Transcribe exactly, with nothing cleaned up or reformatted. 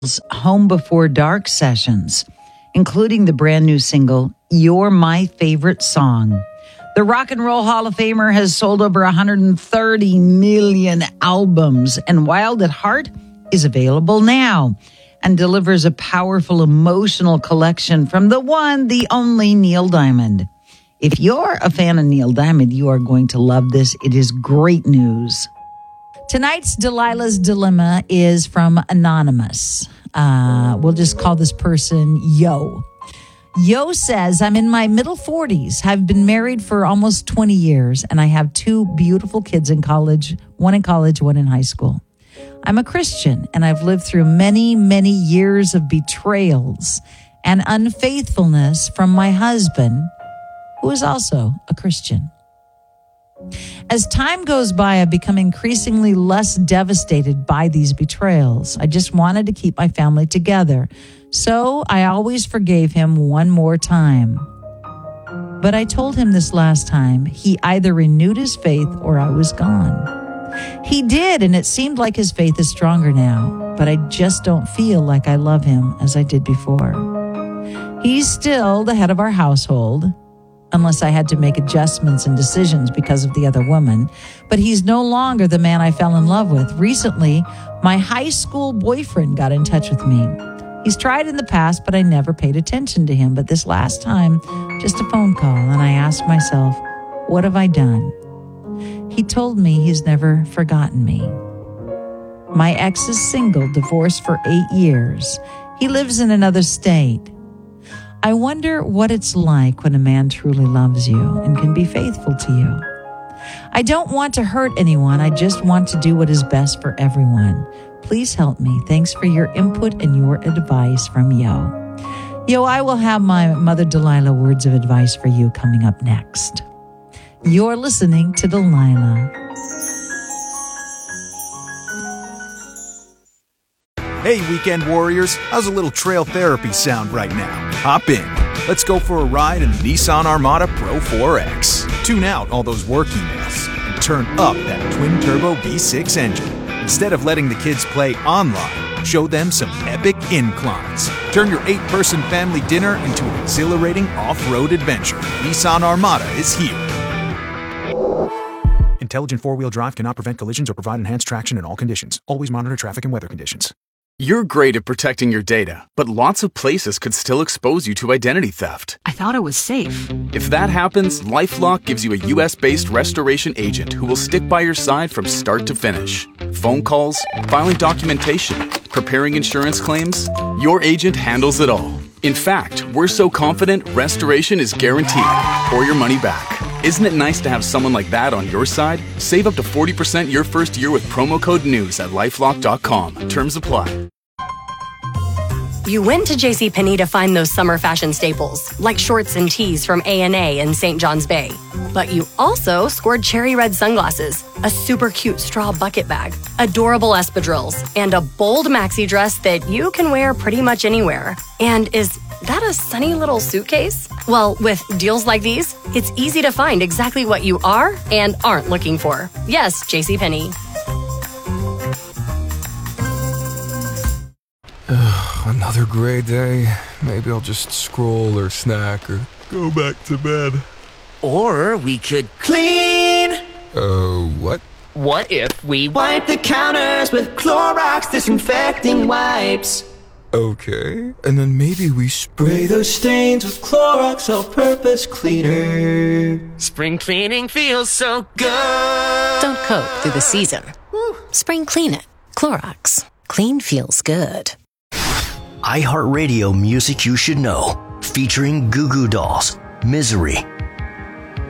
Home Before Dark sessions, including the brand new single, You're My Favorite Song. The Rock and Roll Hall of Famer has sold over one hundred thirty million albums, and Wild at Heart is available now and delivers a powerful emotional collection from the one, the only Neil Diamond. If you're a fan of Neil Diamond, you are going to love this. It is great news. Tonight's Delilah's Dilemma is from Anonymous. Uh, we'll just call this person Yo. Yo says, I'm in my middle forties, have been married for almost twenty years, and I have two beautiful kids in college, one in college, one in high school. I'm a Christian, and I've lived through many, many years of betrayals and unfaithfulness from my husband, who is also a Christian. As time goes by, I've become increasingly less devastated by these betrayals. I just wanted to keep my family together, so I always forgave him one more time. But I told him this last time he either renewed his faith or I was gone. He did, and it seemed like his faith is stronger now, but I just don't feel like I love him as I did before. He's still the head of our household, unless I had to make adjustments and decisions because of the other woman. But he's no longer the man I fell in love with. Recently, my high school boyfriend got in touch with me. He's tried in the past, but I never paid attention to him. But this last time, just a phone call, and I asked myself, what have I done? He told me he's never forgotten me. My ex is single, divorced for eight years. He lives in another state. I wonder what it's like when a man truly loves you and can be faithful to you. I don't want to hurt anyone. I just want to do what is best for everyone. Please help me. Thanks for your input and your advice from Yo. Yo, I will have my Mother Delilah words of advice for you coming up next. You're listening to Delilah. Hey, weekend warriors, how's a little trail therapy sound right now? Hop in. Let's go for a ride in the Nissan Armada Pro four X. Tune out all those work emails and turn up that twin-turbo V six engine. Instead of letting the kids play online, show them some epic inclines. Turn your eight-person family dinner into an exhilarating off-road adventure. Nissan Armada is here. Intelligent four-wheel drive cannot prevent collisions or provide enhanced traction in all conditions. Always monitor traffic and weather conditions. You're great at protecting your data, but lots of places could still expose you to identity theft. I thought it was safe. If that happens, LifeLock gives you a U S-based restoration agent who will stick by your side from start to finish. Phone calls, filing documentation, preparing insurance claims, your agent handles it all. In fact, we're so confident restoration is guaranteed or your money back. Isn't it nice to have someone like that on your side? Save up to forty percent your first year with promo code NEWS at lifelock dot com. Terms apply. You went to JCPenney to find those summer fashion staples, like shorts and tees from A and A in Saint John's Bay. But you also scored cherry red sunglasses, a super cute straw bucket bag, adorable espadrilles, and a bold maxi dress that you can wear pretty much anywhere. And is that a sunny little suitcase? Well, with deals like these, it's easy to find exactly what you are and aren't looking for. Yes, JCPenney. Another gray day. Maybe I'll just scroll or snack or go back to bed. Or we could clean. Uh, what? What if we wipe the counters with Clorox disinfecting wipes? Okay. And then maybe we spray those stains with Clorox all-purpose cleaner. Spring cleaning feels so good. Don't cope through the season. Woo. Spring clean it. Clorox. Clean feels good. iHeartRadio Music You Should Know, featuring Goo Goo Dolls, Misery,